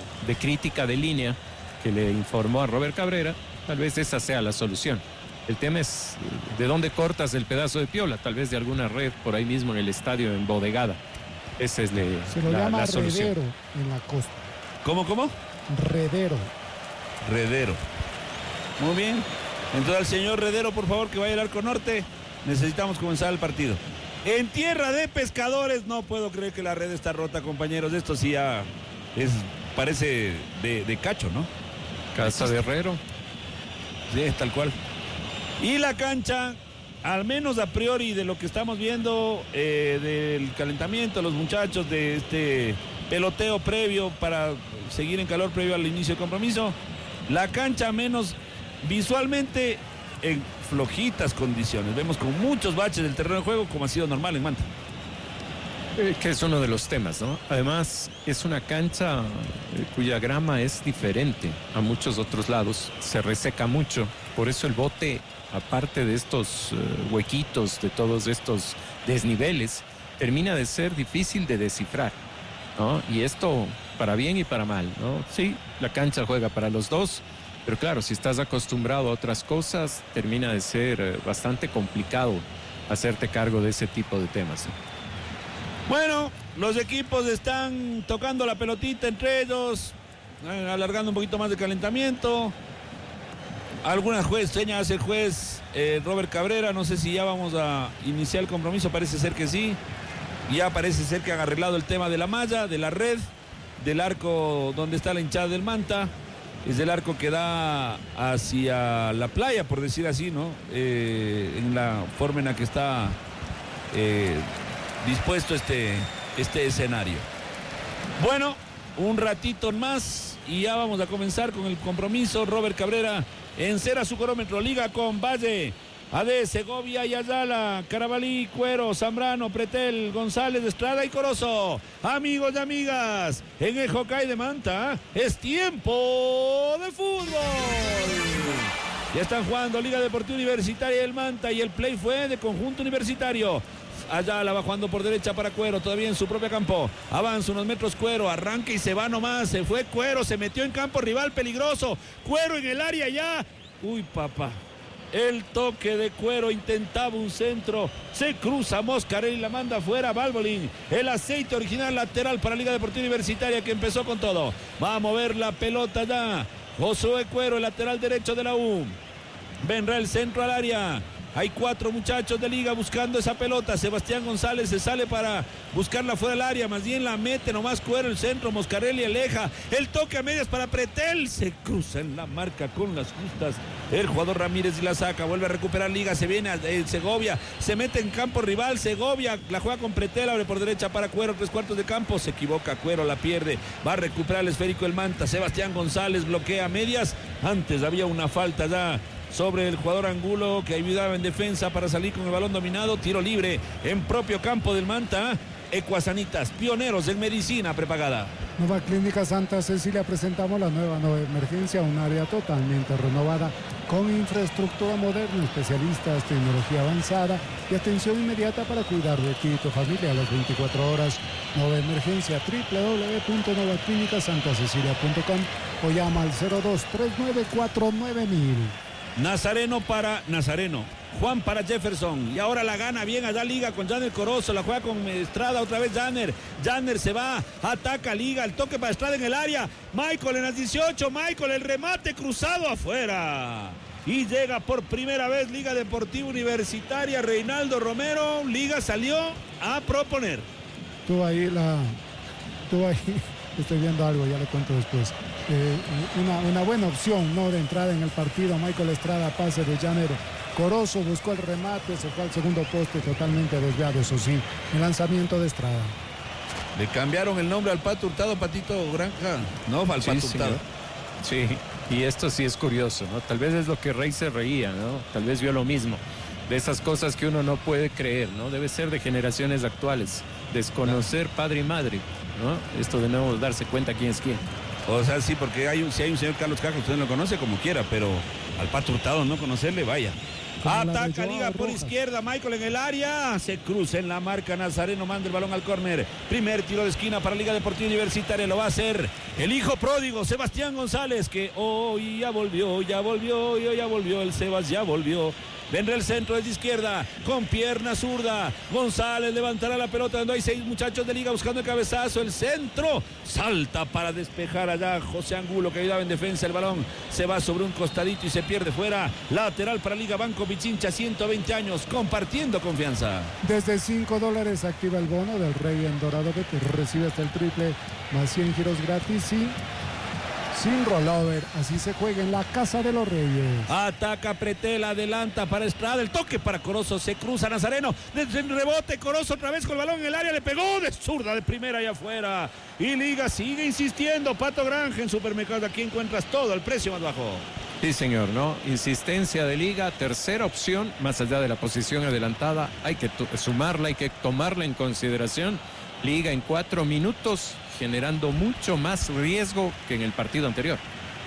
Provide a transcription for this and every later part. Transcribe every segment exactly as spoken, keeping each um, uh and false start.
de crítica de línea que le informó a Robert Cabrera, tal vez esa sea la solución. El tema es de dónde cortas el pedazo de piola, tal vez de alguna red por ahí mismo en el estadio embodegada. Esa es le, Se lo la, llama la solución. redero en la costa. ¿Cómo, cómo? Redero. Redero. Muy bien. Entonces al señor Redero, por favor, que vaya al arco norte. Necesitamos comenzar el partido. En tierra de pescadores, no puedo creer que la red está rota, compañeros. Esto sí ya es, parece de, de cacho, ¿no? Casa de Herrero. Sí, es tal cual. Y la cancha, al menos a priori de lo que estamos viendo, eh, del calentamiento, los muchachos, de este peloteo previo para seguir en calor previo al inicio del compromiso, la cancha menos visualmente en flojitas condiciones. Vemos con muchos baches del terreno de juego, como ha sido normal en Manta. Eh, que es uno de los temas, ¿no? Además, es una cancha eh, cuya grama es diferente a muchos otros lados. Se reseca mucho. Por eso el bote, aparte de estos eh, huequitos, de todos estos desniveles, termina de ser difícil de descifrar, ¿no? Y esto para bien y para mal, ¿no? Sí, la cancha juega para los dos, pero claro, si estás acostumbrado a otras cosas, termina de ser eh, bastante complicado hacerte cargo de ese tipo de temas, ¿no? Bueno, los equipos están tocando la pelotita entre ellos, eh, alargando un poquito más de calentamiento. Alguna juez, seña hace el juez eh, Robert Cabrera, no sé si ya vamos a iniciar el compromiso, parece ser que sí. Ya parece ser que han arreglado el tema de la malla, de la red, del arco donde está la hinchada del Manta. Es el arco que da hacia la playa, por decir así, ¿no? Eh, en la forma en la que está eh, dispuesto este, este escenario. Bueno, un ratito más y ya vamos a comenzar con el compromiso. Robert Cabrera encera su cronómetro, liga con Valle, A D, Segovia y Ayala, Carabalí, Cuero, Zambrano, Pretel, González, Estrada y Corozo. Amigos y amigas, en el Hokkaido de Manta es tiempo de fútbol. Ya están jugando Liga Deportiva Universitaria del Manta y el play fue de Conjunto Universitario. Ayala va jugando por derecha para Cuero, todavía en su propio campo. Avanza unos metros Cuero, arranca y se va nomás. Se fue Cuero, se metió en campo rival peligroso. Cuero en el área ya. Uy, papá. El toque de Cuero, intentaba un centro. Se cruza Moscarelli, la manda afuera Balbolín. El aceite original lateral para Liga Deportiva Universitaria que empezó con todo. Va a mover la pelota ya. Josué Cuero, el lateral derecho de la U. Vendrá el centro al área. Hay cuatro muchachos de Liga buscando esa pelota. Sebastián González se sale para buscarla fuera del área. Más bien la mete nomás Cuero, el centro. Moscarelli aleja. El toque a medias para Pretel. Se cruza en la marca con las justas. El jugador Ramírez y la saca. Vuelve a recuperar Liga. Se viene a eh, Segovia. Se mete en campo rival. Segovia la juega con Pretel. Abre por derecha para Cuero. Tres cuartos de campo. Se equivoca Cuero. La pierde. Va a recuperar el esférico el Manta. Sebastián González bloquea a medias. Antes había una falta ya sobre el jugador Angulo que ayudaba en defensa para salir con el balón dominado. Tiro libre en propio campo del Manta. Ecuasanitas, pioneros en medicina prepagada. Nueva Clínica Santa Cecilia, presentamos la nueva nueva emergencia, un área totalmente renovada con infraestructura moderna, especialistas, tecnología avanzada y atención inmediata para cuidar de ti y tu familia a las veinticuatro horas. Nueva emergencia, doble u doble u doble u punto nueva clínica santa cecilia punto com o llama al cero dos tres nueve cuatro nueve mil. Nazareno para Nazareno, Juan para Jefferson, y ahora la gana bien allá Liga con Janer Corozo, la juega con Estrada, otra vez Janer, Janer se va, ataca Liga, el toque para Estrada en el área, Michael en las dieciocho, Michael el remate cruzado afuera, y llega por primera vez Liga Deportiva Universitaria, Reinaldo Romero. Liga salió a proponer. Tú ahí la, tú ahí, estoy viendo algo, ya le cuento después. Eh, una, una buena opción, ¿no?, de entrada en el partido. Michael Estrada, pase de Llanero. Corozo buscó el remate, se fue al segundo poste totalmente desviado, eso sí, el lanzamiento de Estrada. Le cambiaron el nombre al Pato Hurtado, Patito Granja, no, al Sí, Pato Hurtado. Sí, y esto sí es curioso, ¿no? Tal vez es lo que Rey se reía, ¿no? Tal vez vio lo mismo. De esas cosas que uno no puede creer, ¿no? Debe ser de generaciones actuales. Desconocer padre y madre, ¿no? Esto de nuevo darse cuenta quién es quién. O sea, sí, porque hay un, si hay un señor Carlos Caja, usted no lo conoce como quiera, pero Al Pato Hurtado no conocerle, vaya. Como la de Ataca Joao Liga por Rojas. izquierda, Michael en el área, se cruza en la marca, Nazareno manda el balón al córner, primer tiro de esquina para Liga Deportiva Universitaria, lo va a hacer el hijo pródigo, Sebastián González, que hoy ya volvió, ya volvió, hoy ya volvió, el Sebas ya volvió. Vendrá el centro desde izquierda, con pierna zurda. González levantará la pelota donde hay seis muchachos de Liga buscando el cabezazo. El centro salta para despejar allá José Angulo, que ayudaba en defensa. El balón se va sobre un costadito y se pierde fuera. Lateral para Liga Banco Pichincha, ciento veinte años, compartiendo confianza. Desde cinco dólares activa el bono del Rey en Dorado Bet, recibe hasta el triple más cien giros gratis y sin rollover. Así se juega en la Casa de los Reyes. Ataca Pretel, adelanta para Estrada, el toque para Corozo, se cruza Nazareno, desde el rebote Corozo otra vez con el balón en el área, le pegó de zurda de primera y afuera. Y Liga sigue insistiendo. Pato Granja en Supermercados, aquí encuentras todo al precio más bajo. Sí, señor, ¿no? Insistencia de Liga, tercera opción, más allá de la posición adelantada, hay que sumarla, hay que tomarla en consideración. Liga en cuatro minutos, generando mucho más riesgo que en el partido anterior.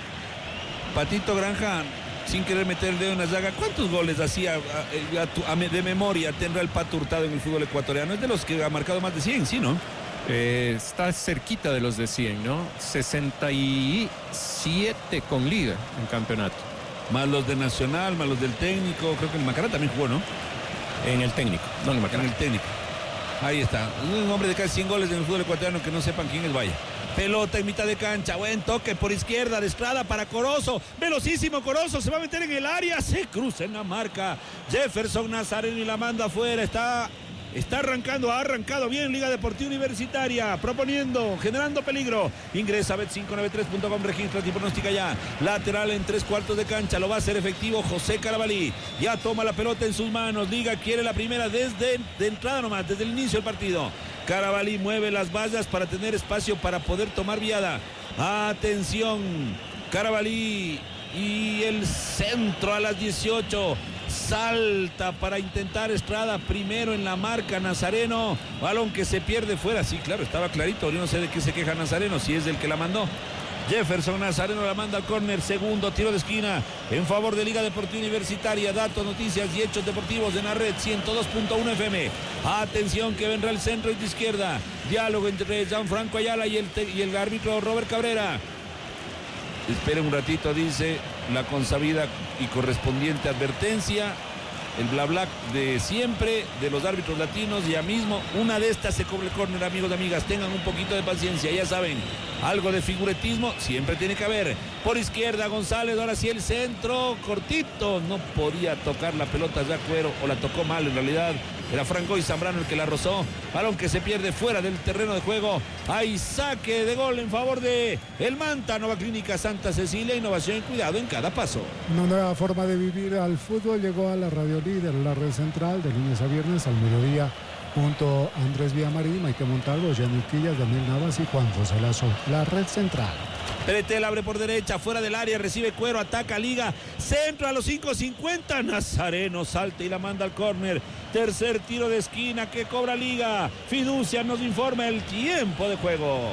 Patito Granja, sin querer meter el dedo en la llaga, ¿cuántos goles hacía a, a tu, a, de memoria tendrá el Pato Hurtado en el fútbol ecuatoriano? Es de los que ha marcado más de cien, ¿sí, no? Eh, está cerquita de los de cien, ¿no? sesenta y siete con Liga en campeonato. Más los de Nacional, más los del técnico, creo que el Macará también jugó, ¿no? En el técnico, no en el Macará. En el técnico. Ahí está, un hombre de casi cien goles en el fútbol ecuatoriano, que no sepan quién es, vaya. Pelota en mitad de cancha, buen toque por izquierda de Estrada para Corozo, velocísimo Corozo, se va a meter en el área, se cruza en la marca Jefferson Nazareno y la manda afuera. Está, está arrancando, ha arrancado bien Liga Deportiva Universitaria, proponiendo, generando peligro. Ingresa a bet cinco nueve tres punto com, registra y pronostica ya. Lateral en tres cuartos de cancha, lo va a hacer efectivo José Carabalí. Ya toma la pelota en sus manos, Liga quiere la primera desde de entrada nomás, desde el inicio del partido. Carabalí mueve las vallas para tener espacio para poder tomar viada. Atención, Carabalí y el centro a las dieciocho. Salta para intentar Estrada, primero en la marca Nazareno. Balón que se pierde fuera. Sí, claro, estaba clarito. Yo no sé de qué se queja Nazareno, si es del que la mandó. Jefferson Nazareno la manda al córner, segundo tiro de esquina en favor de Liga Deportiva Universitaria. Datos, noticias y hechos deportivos de Narred ciento dos punto uno F M. Atención que vendrá el centro y de izquierda. Diálogo entre Gianfranco Ayala y el, y el árbitro Robert Cabrera. Esperen un ratito, dice la consabida y correspondiente advertencia. El bla bla de siempre de los árbitros latinos. Ya mismo una de estas se cobra el córner, amigos y amigas. Tengan un poquito de paciencia, ya saben. Algo de figuretismo siempre tiene que haber. Por izquierda González, ahora sí el centro cortito. No podía tocar la pelota ya Cuero, o la tocó mal en realidad. Era Franco y Zambrano el que la rozó. Balón que se pierde fuera del terreno de juego. Hay saque de gol en favor de el Manta. Nueva Clínica Santa Cecilia, innovación y cuidado en cada paso. Una nueva forma de vivir al fútbol llegó a la Radio Líder, la red central, de lunes a viernes al mediodía, junto a Andrés Villamarín, Maite Montalvo, Jenny Quillas, Daniel Navas y Juan José Lazo. La red central. Pretel abre por derecha, fuera del área, recibe Cuero, ataca Liga, centro a los cinco cincuenta, Nazareno salta y la manda al córner. Tercer tiro de esquina que cobra Liga. Fiducia nos informa el tiempo de juego.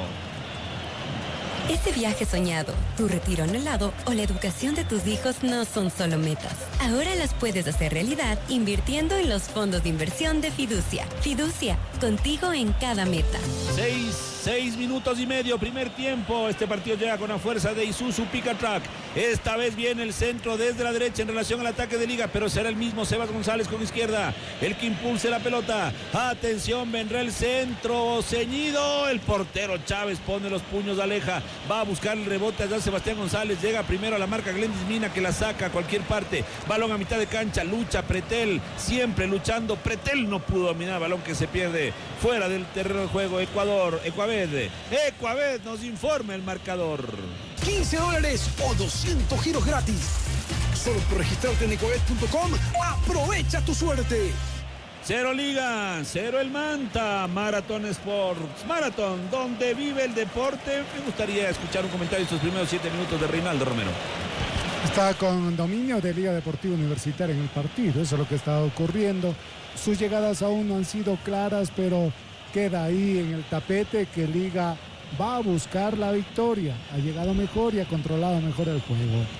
Ese viaje soñado, tu retiro anhelado o la educación de tus hijos no son solo metas. Ahora las puedes hacer realidad invirtiendo en los fondos de inversión de Fiducia. Fiducia, contigo en cada meta. Seis, seis minutos y medio, primer tiempo. Este partido llega con la fuerza de Isuzu Picatrack. Esta vez viene el centro desde la derecha en relación al ataque de Liga, pero será el mismo Sebas González con izquierda, el que impulse la pelota. Atención, vendrá el centro ceñido. El portero Chávez pone los puños, aleja. Va a buscar el rebote allá Sebastián González. Llega primero a la marca Glendis Mina, que la saca a cualquier parte. Balón a mitad de cancha, lucha Pretel, siempre luchando. Pretel no pudo dominar, balón que se pierde fuera del terreno de juego. Ecuador, Ecuaved, Ecuaved nos informa el marcador. quince dólares o doscientos giros gratis. Solo por registrarte en ecuaved punto com. Aprovecha tu suerte. Cero Liga, cero el Manta. Maratón Sports, Maratón, donde vive el deporte. Me gustaría escuchar un comentario de estos primeros siete minutos de Reinaldo Romero. Está con dominio de Liga Deportiva Universitaria en el partido, eso es lo que está ocurriendo. Sus llegadas aún no han sido claras, pero queda ahí en el tapete que Liga va a buscar la victoria. Ha llegado mejor y ha controlado mejor el juego.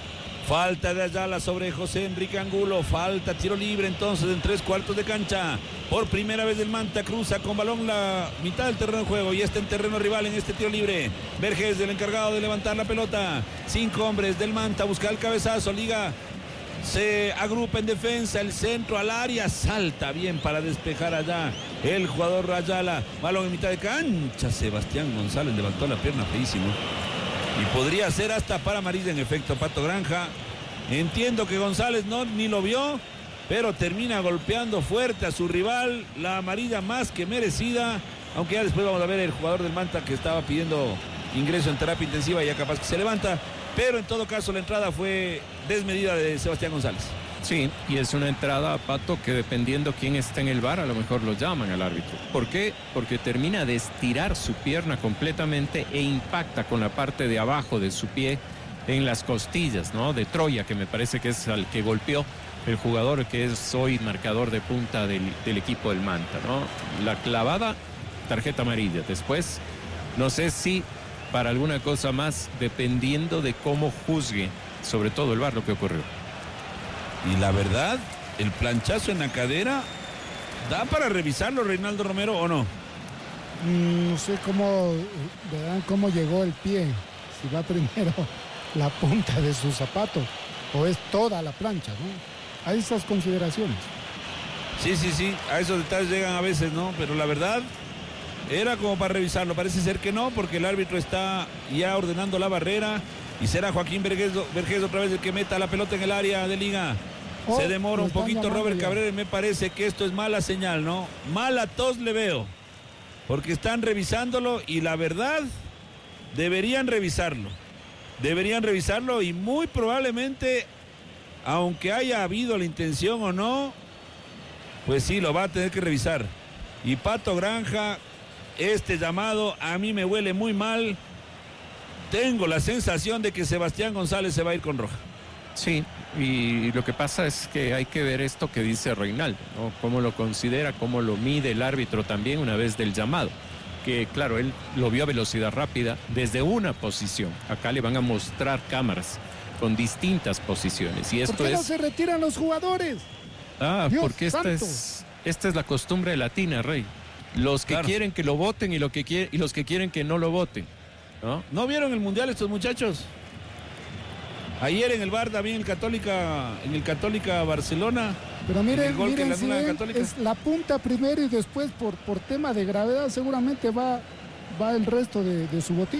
Falta de Ayala sobre José Enrique Angulo. Falta, tiro libre entonces en tres cuartos de cancha. Por primera vez el Manta cruza con balón la mitad del terreno de juego y está en terreno rival en este tiro libre. Vergés, el encargado de levantar la pelota. Cinco hombres del Manta, busca el cabezazo. Liga se agrupa en defensa, el centro al área. Salta bien para despejar allá el jugador Ayala. Balón en mitad de cancha. Sebastián González levantó la pierna feísimo. Y podría ser hasta para amarilla en efecto, Pato Granja. Entiendo que González no ni lo vio, pero termina golpeando fuerte a su rival. La amarilla más que merecida, aunque ya después vamos a ver el jugador del Manta que estaba pidiendo ingreso en terapia intensiva y ya capaz que se levanta. Pero en todo caso la entrada fue desmedida de Sebastián González. Sí, y es una entrada, Pato, que dependiendo quién está en el V A R, a lo mejor lo llaman al árbitro. ¿Por qué? Porque termina de estirar su pierna completamente e impacta con la parte de abajo de su pie en las costillas, ¿no? De Troya, que me parece que es al que golpeó el jugador que es hoy marcador de punta del, del equipo del Manta, ¿no? La clavada, tarjeta amarilla. Después, no sé si para alguna cosa más, dependiendo de cómo juzgue, sobre todo el V A R, lo que ocurrió. Y la verdad, el planchazo en la cadera, ¿da para revisarlo, Reinaldo Romero, o no? Mm, no sé cómo, verán cómo llegó el pie, si va primero la punta de su zapato o es toda la plancha, ¿no? Hay esas consideraciones. Sí, sí, sí, a esos detalles llegan a veces, ¿no? Pero la verdad, era como para revisarlo, parece ser que no, porque el árbitro está ya ordenando la barrera y será Joaquín Vergés, Vergés otra vez el que meta la pelota en el área de Liga. Oh, se demora un poquito Robert ya. Cabrera y me parece que esto es mala señal, ¿no? Mala tos le veo, porque están revisándolo y la verdad, deberían revisarlo. Deberían revisarlo y muy probablemente, aunque haya habido la intención o no, pues sí, lo va a tener que revisar. Y Pato Granja, este llamado a mí me huele muy mal. Tengo la sensación de que Sebastián González se va a ir con roja. Sí, y lo que pasa es que hay que ver esto que dice Reinaldo, ¿no? Cómo lo considera, cómo lo mide el árbitro también una vez del llamado. Que claro, él lo vio a velocidad rápida desde una posición. Acá le van a mostrar cámaras con distintas posiciones. Y esto ¿Por qué es... no se retiran los jugadores? Ah, Dios porque esta santo. es, esta es la costumbre latina, Rey. Los que Claro. quieren que lo voten y, lo que quiere, y los que quieren que no lo voten, ¿no? ¿No vieron el Mundial estos muchachos? Ayer en el bar también el Católica, en el Católica Barcelona. Pero el miren, gol que miren le si anula la él Católica. es la punta primero y después por, por tema de gravedad seguramente va, va el resto de, de su botín.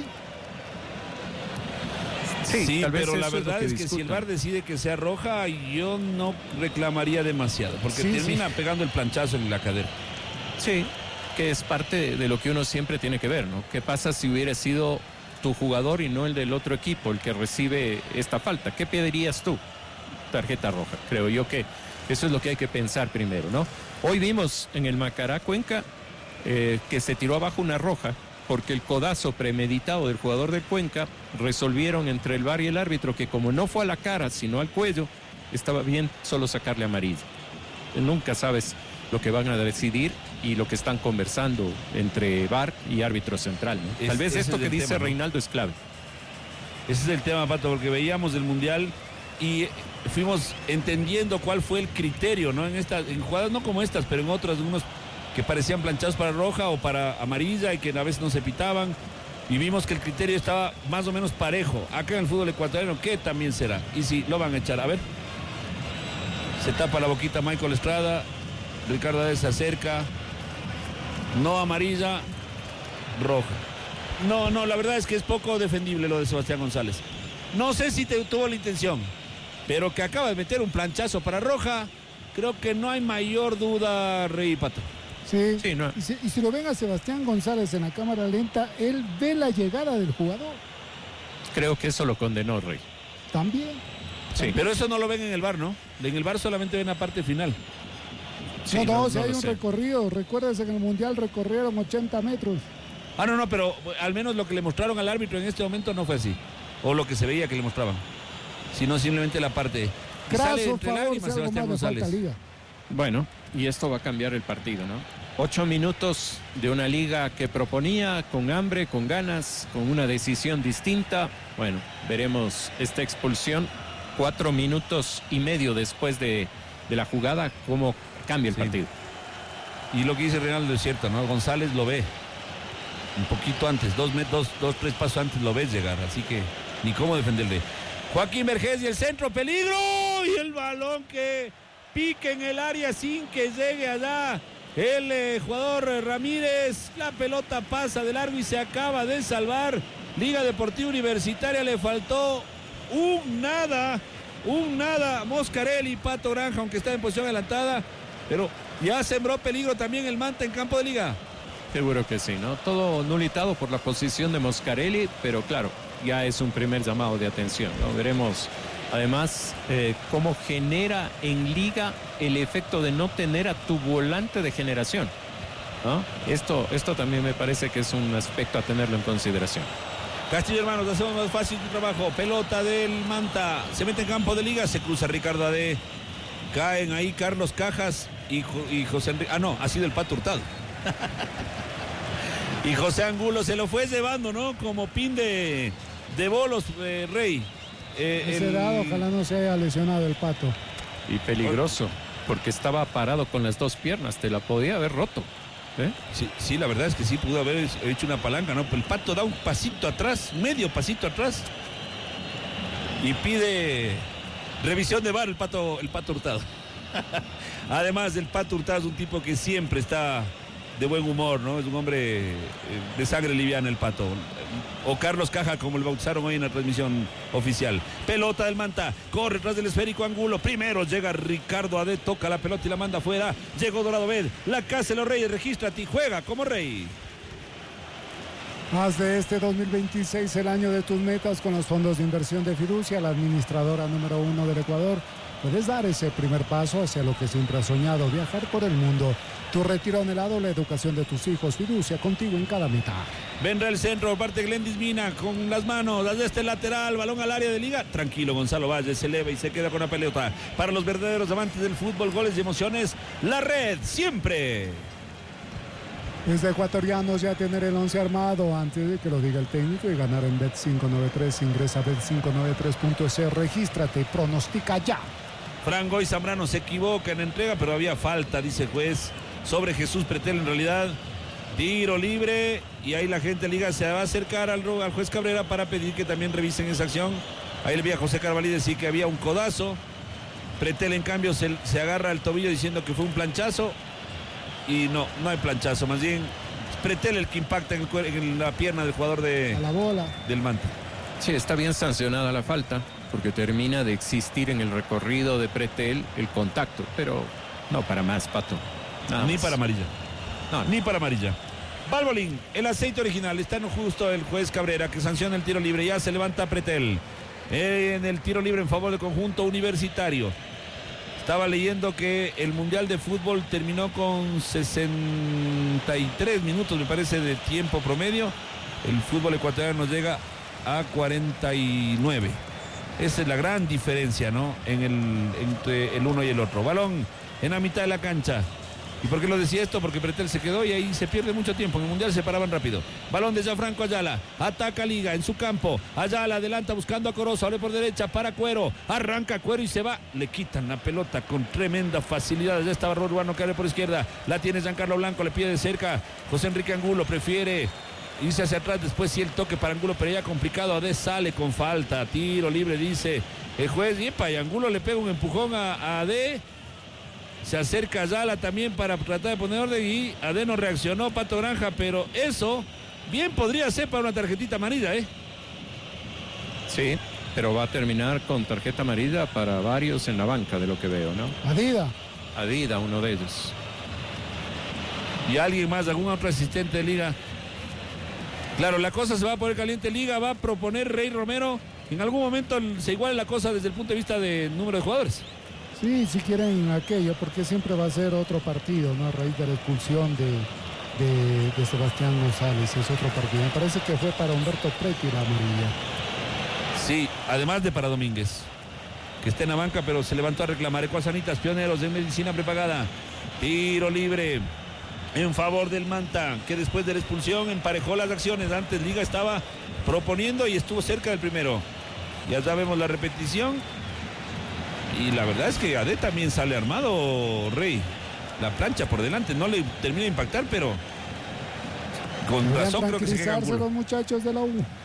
Sí, tal vez pero la eso es lo verdad que es que si el discutan. V A R decide que sea roja, yo no reclamaría demasiado, porque Sí, termina sí. pegando el planchazo en la cadera. Sí, que es parte de lo que uno siempre tiene que ver, ¿no? ¿Qué pasa si hubiera sido tu jugador y no el del otro equipo el que recibe esta falta? ¿Qué pedirías tú? Tarjeta roja. Creo yo que eso es lo que hay que pensar primero, ¿no? Hoy vimos en el Macará Cuenca eh, que se tiró abajo una roja porque el codazo premeditado del jugador de Cuenca resolvieron entre el V A R y el árbitro que como no fue a la cara sino al cuello, estaba bien solo sacarle amarilla. Nunca sabes lo que van a decidir y lo que están conversando entre V A R y árbitro central, ¿no? Es- Tal vez ese esto es que el dice tema, ¿no? Reinaldo es clave. Ese es el tema, Pato, porque veíamos el Mundial y fuimos entendiendo cuál fue el criterio, ¿no? En estas, en jugadas no como estas, pero en otras, unos que parecían planchados para roja o para amarilla y que a veces no se pitaban. Y vimos que el criterio estaba más o menos parejo. Acá en el fútbol ecuatoriano, ¿qué también será? Y si lo van a echar, a ver. Se tapa la boquita Michael Estrada. Ricardo Ades se acerca. No amarilla, roja. No, no, la verdad es que es poco defendible lo de Sebastián González. No sé si te, tuvo la intención, pero que acaba de meter un planchazo para roja, creo que no hay mayor duda, Rey Pato. Sí, Sí, no. y, si, y si lo ven a Sebastián González en la cámara lenta, él ve la llegada del jugador Creo que eso lo condenó, Rey. también. Sí. Pero eso no lo ven en el V A R, ¿no? En el V A R solamente ven la parte final. Sí, no, no, no- si no hay lo un sé. recorrido, recuérdese que en el Mundial recorrieron ochenta metros. Ah, no, no, pero al menos lo que le mostraron al árbitro en este momento no fue así. O lo que se veía que le mostraban. Sino simplemente la parte. Y sale Graso, entre favor, lágrimas si algo Sebastián más le falta González. Liga. Bueno, y esto va a cambiar el partido, ¿no? Ocho minutos de una liga que proponía con hambre, con ganas, con una decisión distinta. Bueno, veremos esta expulsión cuatro minutos y medio después de, de la jugada, cómo cambia el Sí. partido. Y lo que dice Reinaldo es cierto, ¿no? González lo ve un poquito antes, dos, dos, dos, tres pasos antes lo ves llegar, así que ni cómo defenderle. Joaquín Vergés y el centro, peligro, y el balón que pique en el área sin que llegue allá el eh, jugador eh, Ramírez. La pelota pasa de largo y se acaba de salvar. Liga Deportiva Universitaria, le faltó un nada, un nada. Moscarelli, Pato Granja, aunque está en posición adelantada, pero ya sembró peligro también el Manta en campo de Liga. Seguro que sí, ¿no? Todo nulitado por la posición de Moscarelli, pero claro, ya es un primer llamado de atención, ¿no? Veremos además eh, cómo genera en Liga el efecto de no tener a tu volante de generación, ¿no? Esto, esto también me parece que es un aspecto a tenerlo en consideración. Castillo, hermanos, hacemos más fácil tu trabajo. Pelota del Manta, se mete en campo de Liga, se cruza Ricardo Ade, caen ahí Carlos Cajas y, y José Enrique, ah no, ha sido el Pato Hurtado. Y José Angulo se lo fue llevando, ¿no? Como pin de, de bolos, eh, Rey. Eh, Ese el... dado, ojalá no se haya lesionado el Pato. Y peligroso, porque estaba parado con las dos piernas, te la podía haber roto, ¿eh? Sí, sí, la verdad es que sí pudo haber hecho una palanca, ¿no? El Pato da un pasito atrás, medio pasito atrás, y pide revisión de V A R el Pato, el Pato Hurtado. Además, el Pato Hurtado es un tipo que siempre está de buen humor, ¿no? Es un hombre de sangre liviana el Pato. O Carlos Caja, como le bautizaron hoy en la transmisión oficial. Pelota del Manta, corre tras del esférico Angulo. Primero llega Ricardo Ade, toca la pelota y la manda afuera. Llegó Dorado Bed, la casa de los Reyes, regístrate y juega como Rey. Haz de este dos mil veintiséis el año de tus metas con los fondos de inversión de Fiducia, la administradora número uno del Ecuador. Puedes dar ese primer paso hacia lo que siempre has soñado, viajar por el mundo. Tu retiro anhelado, la educación de tus hijos. Fiducia, contigo en cada mitad. Vendrá el centro por parte de Glendis Mina con las manos desde este lateral, balón al área de Liga. Tranquilo, Gonzalo Valle se eleva y se queda con la pelota. Para los verdaderos amantes del fútbol, goles y emociones, la red siempre. Desde ecuatorianos ya tener el once armado antes de que lo diga el técnico y ganar en Bet cinco noventa y tres. Ingresa a bet cinco noventa y tres punto es, regístrate y pronostica ya. Franco y Zambrano se equivoca en entrega, pero había falta, dice el juez, sobre Jesús Pretel en realidad. Tiro libre y ahí la gente de Liga se va a acercar al, al juez Cabrera para pedir que también revisen esa acción. Ahí le vi a José Carvalho decir que había un codazo. Pretel en cambio se, se agarra al tobillo diciendo que fue un planchazo. Y no, no hay planchazo, más bien Pretel el que impacta en, el, en la pierna del jugador de, a la bola del Manta. Sí, está bien sancionada la falta, porque termina de existir en el recorrido de Pretel el contacto, pero no para más, Pato. Nada Ni más. para amarilla. No, no. Ni para amarilla. Balbolín, el aceite original, está en justo el juez Cabrera que sanciona el tiro libre, ya se levanta Pretel en el tiro libre en favor del conjunto universitario. Estaba leyendo que el Mundial de Fútbol terminó con sesenta y tres minutos, me parece, de tiempo promedio. El fútbol ecuatoriano nos llega a cuarenta y nueve. Esa es la gran diferencia, ¿no? En el, entre el uno y el otro. Balón en la mitad de la cancha. ¿Y por qué lo decía esto? Porque Pretel se quedó y ahí se pierde mucho tiempo. En el Mundial se paraban rápido. Balón de Gianfranco Ayala. Ataca Liga en su campo. Ayala adelanta buscando a Corozo. Abre por derecha para Cuero. Arranca Cuero y se va. Le quitan la pelota con tremenda facilidad. Ya estaba Urbano que abre por izquierda. La tiene Giancarlo Blanco. Le pide de cerca. José Enrique Angulo prefiere irse hacia atrás. Después sí el toque para Angulo, pero ya complicado. Ade sale con falta. Tiro libre, dice el juez. Y epa, y Angulo le pega un empujón a, a Ade. Se acerca Ayala también para tratar de poner orden y Ade no reaccionó, Pato Granja, pero eso bien podría ser para una tarjetita amarilla, ¿eh? Sí, pero va a terminar con tarjeta amarilla para varios en la banca, de lo que veo, ¿no? Adida. Adida, uno de ellos. Y alguien más, algún otro asistente de Liga. Claro, la cosa se va a poner caliente. Liga va a proponer Rey Romero. En algún momento se iguala la cosa desde el punto de vista de número de jugadores. Sí, si quieren aquello, porque siempre va a ser otro partido, ¿no? A raíz de la expulsión de, de, de Sebastián González, es otro partido. Me parece que fue para Humberto Preti la amarilla. Sí, además de para Domínguez, que está en la banca, pero se levantó a reclamar. Ecuasanitas, pioneros de medicina prepagada. Tiro libre en favor del Manta, que después de la expulsión emparejó las acciones. Antes Liga estaba proponiendo y estuvo cerca del primero. Ya sabemos la repetición. Y la verdad es que Ade también sale armado, Rey. La plancha por delante no le termina de impactar, pero con Deberían razón creo que se quedan tranquilizarse los muchachos de la U.